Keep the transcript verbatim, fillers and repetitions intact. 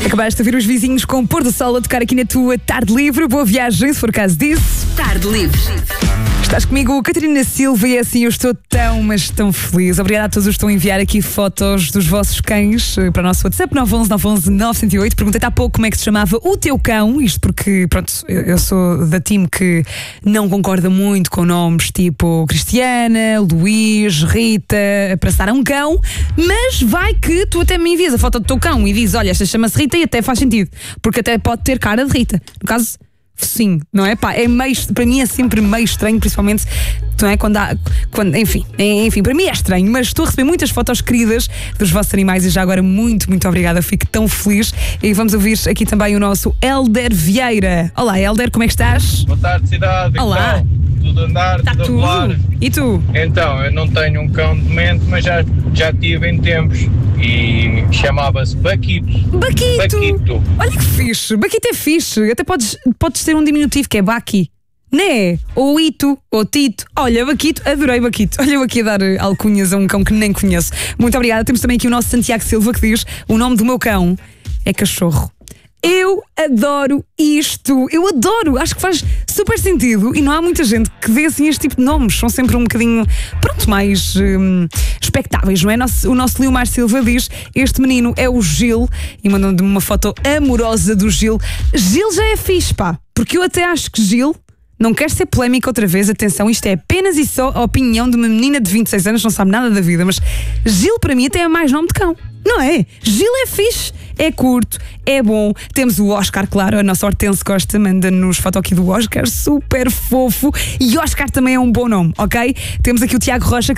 Acabaste de ouvir os vizinhos com o pôr do sol a tocar aqui na tua tarde livre. Boa viagem, se for caso disso. Tarde livre. Estás comigo, Catarina Silva, e assim eu estou tão, mas tão feliz. Obrigada a todos os que estão a enviar aqui fotos dos vossos cães para o nosso WhatsApp nove um um nove um um nove zero oito. Perguntei-te há pouco como é que se chamava o teu cão, isto porque, pronto, eu, eu sou da time que não concorda muito com nomes tipo Cristiana, Luís, Rita, para estar a um cão, mas vai que tu até me envias a foto do teu cão e dizes, olha, esta chama-se Rita, e até faz sentido, porque até pode ter cara de Rita. No caso, sim, não é? Pá, é meio, para mim é sempre meio estranho, principalmente, não é? Quando há, quando, enfim, enfim, para mim é estranho, mas estou a receber muitas fotos queridas dos vossos animais e já agora muito, muito obrigada, fico tão feliz. E vamos ouvir aqui também o nosso Helder Vieira. Olá, Helder, como é que estás? Boa tarde, cidade. Olá. Então, tudo a andar, Está tudo, tudo. a rolar. E tu? Então, eu não tenho um cão de momento, mas já, já tive em tempos e chamava-se Baquito. Baquito! Baquito. Olha que fixe, Baquito é fixe, até podes, podes ter um diminutivo que é Baqui. Né? Ou Ito, ou Tito. Olha, Baquito, adorei Baquito. Olha eu aqui a dar alcunhas a um cão que nem conheço. Muito obrigada. Temos também aqui o nosso Santiago Silva que diz: o nome do meu cão é Cachorro. Eu adoro isto, eu adoro, acho que faz super sentido e não há muita gente que dê assim este tipo de nomes, são sempre um bocadinho, pronto, mais hum, expectáveis, não é? Nosso, o nosso Leomar Silva diz: este menino é o Gil, e mandou-me uma foto amorosa do Gil. Gil já é fixe, pá, porque eu até acho que Gil, não quero ser polémica outra vez, atenção, isto é apenas e só a opinião de uma menina de vinte e seis anos, não sabe nada da vida, mas Gil para mim até é mais nome de cão, não é? Gil é fixe, é curto, é bom. Temos o Oscar, claro, a nossa Hortense Costa manda-nos foto aqui do Oscar, super fofo, e Oscar também é um bom nome, ok? Temos aqui o Tiago Rocha